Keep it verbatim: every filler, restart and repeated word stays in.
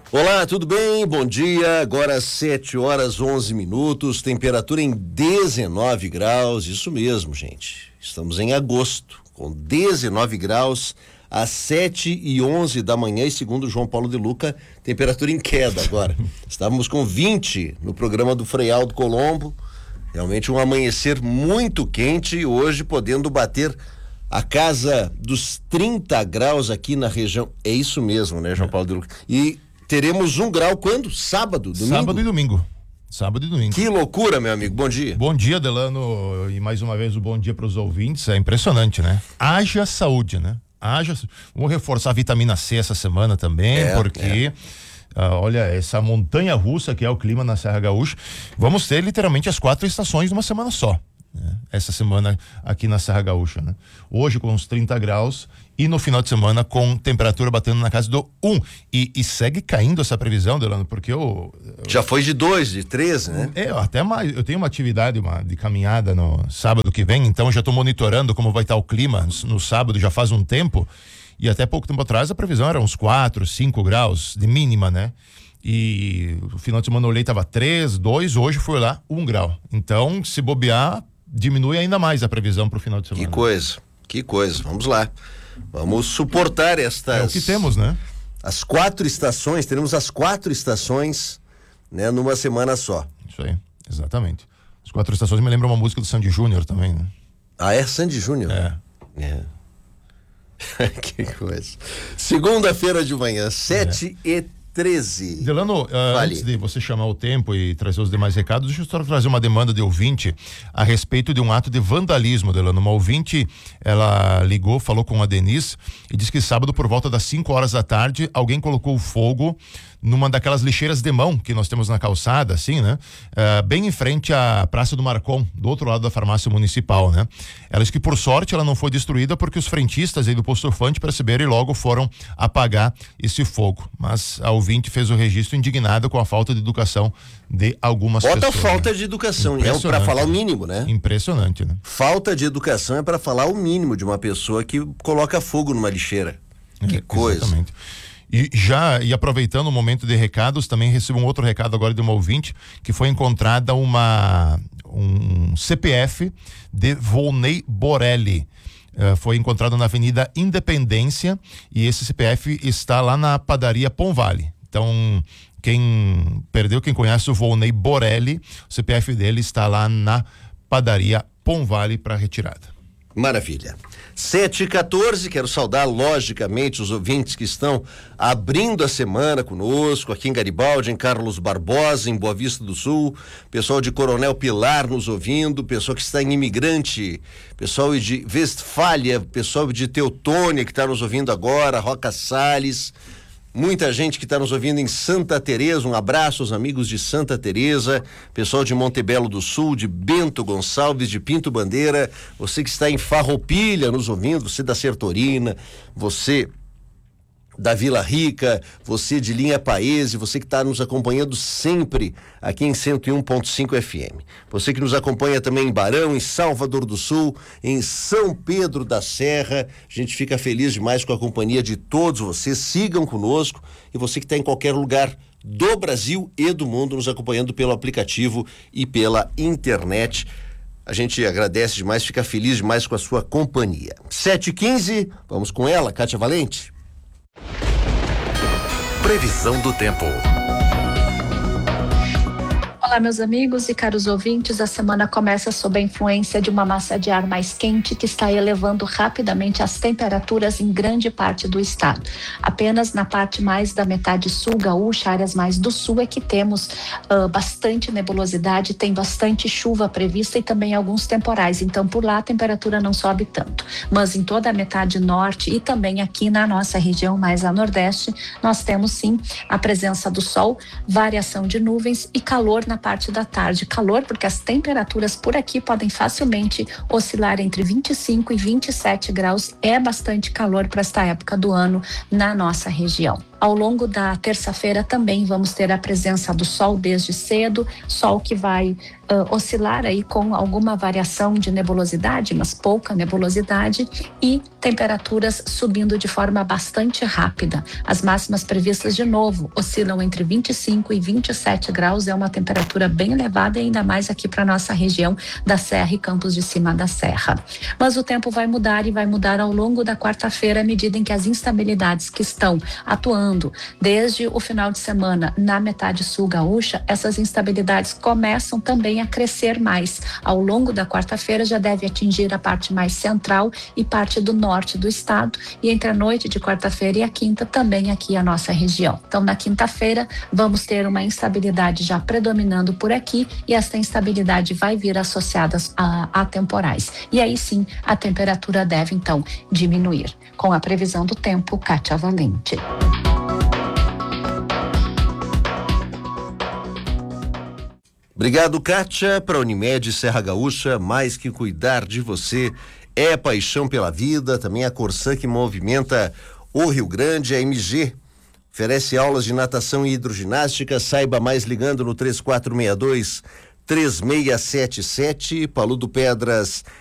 Olá, tudo bem? Bom dia, agora sete horas onze minutos, temperatura em dezenove graus, isso mesmo, gente. Estamos em agosto, com dezenove graus, às sete e onze da manhã, e segundo João Paulo de Luca, temperatura em queda agora. Estávamos com vinte no programa do Frei Aldo Colombo, realmente um amanhecer muito quente, hoje podendo bater a casa dos trinta graus aqui na região. É isso mesmo, né, João Paulo de Luca? E teremos um grau quando? Sábado, domingo? Sábado e domingo. Sábado e domingo. Que loucura, meu amigo. Bom dia. Bom dia, Delano. E mais uma vez o bom dia para os ouvintes. É impressionante, né? Haja saúde, né? Haja. Vamos reforçar a vitamina C essa semana também, é, porque. É. Uh, olha, essa montanha russa que é o clima na Serra Gaúcha. Vamos ter literalmente as quatro estações numa semana só. Né? Essa semana aqui na Serra Gaúcha, né? Hoje com uns trinta graus e no final de semana com temperatura batendo na casa do um. E, e segue caindo essa previsão, Delano, porque eu, eu... Já foi de dois, de três, né? É, até mais. Eu tenho uma atividade uma, de caminhada no sábado que vem, então já estou monitorando como vai estar o clima no, no sábado já faz um tempo. E até pouco tempo atrás a previsão era uns quatro, cinco graus de mínima, né? E o final de semana eu olhei, tava três, dois, hoje foi lá um grau. Então, se bobear, diminui ainda mais a previsão para o final de semana. Que coisa, que coisa. Vamos lá. Vamos suportar estas... É o que temos, né? As quatro estações, teremos as quatro estações, né, numa semana só. Isso aí, exatamente. As quatro estações me lembram uma música do Sandy Júnior também, né? Ah, é Sandy Júnior? É. É. Que coisa. Segunda-feira de manhã, sete e treze. Delano, uh, vale. Antes de você chamar o tempo e trazer os demais recados, deixa eu só trazer uma demanda de ouvinte a respeito de um ato de vandalismo, Delano. Uma ouvinte, ela ligou, falou com a Denise e disse que sábado por volta das cinco horas da tarde, alguém colocou fogo numa daquelas lixeiras de mão que nós temos na calçada, assim, né? Uh, bem em frente à Praça do Marcon, do outro lado da farmácia municipal, né? Ela disse que por sorte ela não foi destruída porque os frentistas aí do posto Fante perceberam e logo foram apagar esse fogo. Mas a ouvinte fez o registro indignada com a falta de educação de algumas Bota pessoas. Bota falta né? de educação, é para falar o mínimo, né? Impressionante, né? Falta de educação é para falar o mínimo de uma pessoa que coloca fogo numa lixeira. Que é, coisa. Exatamente. E já, e aproveitando o momento de recados, também recebo um outro recado agora de uma ouvinte, que foi encontrada uma, um C P F de Volney Borelli. Uh, foi encontrado na Avenida Independência e esse C P F está lá na padaria Pão Vale. Então, quem perdeu, quem conhece o Volney Borelli, o C P F dele está lá na padaria Pão Vale para retirada. Maravilha. sete e quatorze, quero saudar logicamente os ouvintes que estão abrindo a semana conosco, aqui em Garibaldi, em Carlos Barbosa, em Boa Vista do Sul, pessoal de Coronel Pilar nos ouvindo, pessoal que está em Imigrante, pessoal de Westfália, pessoal de Teutônia que está nos ouvindo agora, Roca Salles, muita gente que está nos ouvindo em Santa Teresa, um abraço aos amigos de Santa Teresa, pessoal de Montebello do Sul, de Bento Gonçalves, de Pinto Bandeira, você que está em Farroupilha nos ouvindo, você da Sertorina, você da Vila Rica, você de Linha Paese, você que está nos acompanhando sempre aqui em cento e um ponto cinco F M. Você que nos acompanha também em Barão, em Salvador do Sul, em São Pedro da Serra, a gente fica feliz demais com a companhia de todos vocês, sigam conosco, e você que está em qualquer lugar do Brasil e do mundo nos acompanhando pelo aplicativo e pela internet. A gente agradece demais, fica feliz demais com a sua companhia. sete e quinze, vamos com ela, Kátia Valente. Previsão do tempo. Olá, meus amigos e caros ouvintes, a semana começa sob a influência de uma massa de ar mais quente que está elevando rapidamente as temperaturas em grande parte do estado. Apenas na parte mais da metade sul gaúcha, áreas mais do sul, é que temos uh, bastante nebulosidade, tem bastante chuva prevista e também alguns temporais, então por lá a temperatura não sobe tanto. Mas em toda a metade norte e também aqui na nossa região mais a nordeste, nós temos sim a presença do sol, variação de nuvens e calor na parte da tarde. Calor porque as temperaturas por aqui podem facilmente oscilar entre vinte e cinco e vinte e sete graus. É bastante calor para esta época do ano na nossa região. Ao longo da terça-feira também vamos ter a presença do sol desde cedo, sol que vai uh, oscilar aí com alguma variação de nebulosidade, mas pouca nebulosidade, e temperaturas subindo de forma bastante rápida. As máximas previstas de novo oscilam entre vinte e cinco e vinte e sete graus, é uma temperatura bem elevada, ainda mais aqui para nossa região da Serra e Campos de Cima da Serra. Mas o tempo vai mudar e vai mudar ao longo da quarta-feira, à medida em que as instabilidades que estão atuando desde o final de semana na metade sul gaúcha, essas instabilidades começam também a crescer mais. Ao longo da quarta-feira já deve atingir a parte mais central e parte do norte do estado, e entre a noite de quarta-feira e a quinta também aqui a nossa região. Então, na quinta-feira vamos ter uma instabilidade já predominando por aqui, e esta instabilidade vai vir associada a, a temporais. E aí sim a temperatura deve então diminuir. Com a previsão do tempo, Kátia Valente. Obrigado, Kátia. Para a Unimed Serra Gaúcha, mais que cuidar de você, é paixão pela vida. Também a Corsã, que movimenta o Rio Grande. A M G oferece aulas de natação e hidroginástica. Saiba mais ligando no três quatro seis dois, três seis sete sete. Paludo Pedras